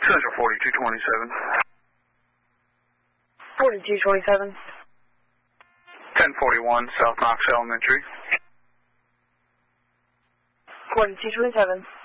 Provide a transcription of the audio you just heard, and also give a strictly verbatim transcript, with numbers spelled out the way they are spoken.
Central forty-two twenty-seven. forty-two twenty-seven. ten forty-one South Knox Elementary. forty-two twenty-seven.